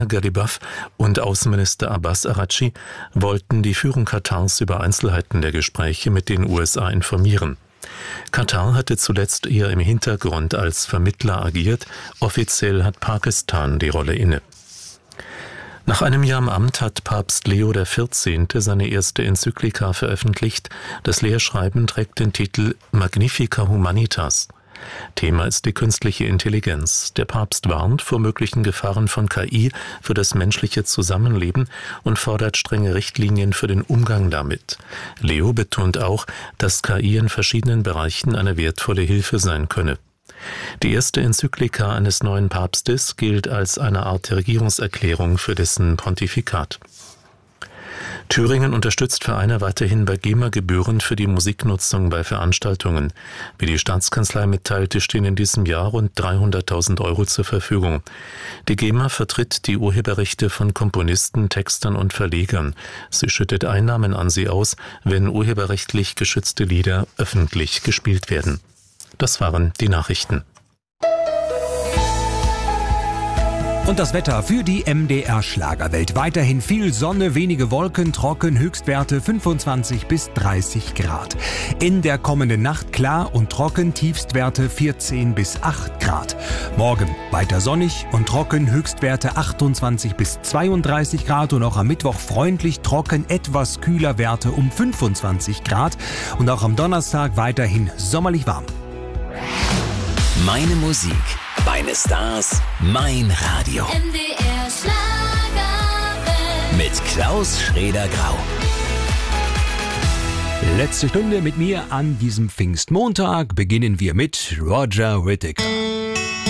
Ghalibaf und Außenminister Abbas Araghchi wollten die Führung Katars über Einzelheiten der Gespräche mit den USA informieren. Katar hatte zuletzt eher im Hintergrund als Vermittler agiert, offiziell hat Pakistan die Rolle inne. Nach einem Jahr im Amt hat Papst Leo XIV. Seine erste Enzyklika veröffentlicht. Das Lehrschreiben trägt den Titel Magnifica Humanitas. Thema ist die künstliche Intelligenz. Der Papst warnt vor möglichen Gefahren von KI für das menschliche Zusammenleben und fordert strenge Richtlinien für den Umgang damit. Leo betont auch, dass KI in verschiedenen Bereichen eine wertvolle Hilfe sein könne. Die erste Enzyklika eines neuen Papstes gilt als eine Art Regierungserklärung für dessen Pontifikat. Thüringen unterstützt Vereine weiterhin bei GEMA-Gebühren für die Musiknutzung bei Veranstaltungen. Wie die Staatskanzlei mitteilte, stehen in diesem Jahr rund 300.000 Euro zur Verfügung. Die GEMA vertritt die Urheberrechte von Komponisten, Textern und Verlegern. Sie schüttet Einnahmen an sie aus, wenn urheberrechtlich geschützte Lieder öffentlich gespielt werden. Das waren die Nachrichten. Und das Wetter für die MDR-Schlagerwelt. Weiterhin viel Sonne, wenige Wolken, trocken, Höchstwerte 25 bis 30 Grad. In der kommenden Nacht klar und trocken, Tiefstwerte 14 bis 8 Grad. Morgen weiter sonnig und trocken, Höchstwerte 28 bis 32 Grad. Und auch am Mittwoch freundlich, trocken, etwas kühler, Werte um 25 Grad. Und auch am Donnerstag weiterhin sommerlich warm. Meine Musik, meine Stars, mein Radio. MDR Schlagerwelt. Mit Klaus Schrader-Grau. Letzte Stunde mit mir an diesem Pfingstmontag beginnen wir mit Roger Whittaker.